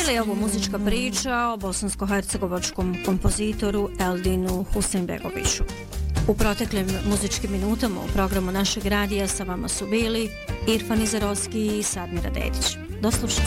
Bila je ovo muzička priča o bosansko-hercegovačkom kompozitoru Eldinu Huseynbegoviću. U proteklim muzičkim minutama u programu našeg radija sa vama su bili Irfan Izarovski i Sadmira Dedić. Do slušanja.